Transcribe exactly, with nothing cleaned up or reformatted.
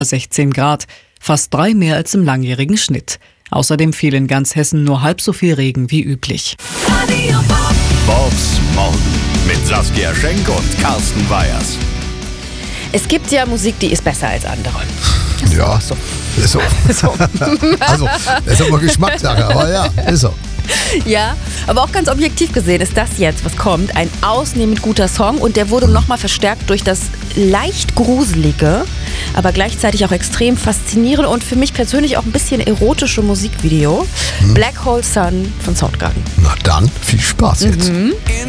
sechzehn Grad, fast drei mehr als im langjährigen Schnitt. Außerdem fiel in ganz Hessen nur halb so viel Regen wie üblich. Bobs Morgen mit Saskia Schenk und Carsten Weyers. Es gibt ja Musik, die ist besser als andere. Ja, so. ist so. So. Also, das ist immer Geschmackssache, aber ja, ist so. Ja, aber auch ganz objektiv gesehen ist das jetzt, was kommt, ein ausnehmend guter Song und der wurde nochmal verstärkt durch das leicht gruselige, aber gleichzeitig auch extrem faszinierende und für mich persönlich auch ein bisschen erotische Musikvideo. Black Hole Sun von Soundgarden. Na dann, viel Spaß jetzt. Mhm.